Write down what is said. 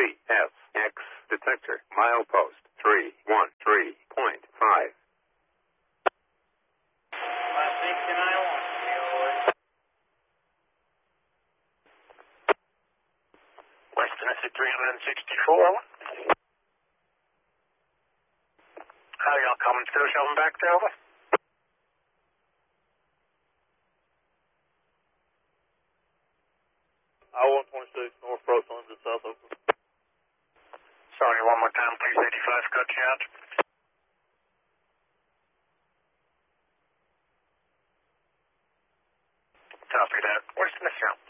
CSX detector, milepost 313.5. West Tennessee 364. How y'all coming through, shoving back there, over? I-126 North Approach London, South Oakland. Sorry, one more time, please. 85 cut you out. Copy that. Where's the mission?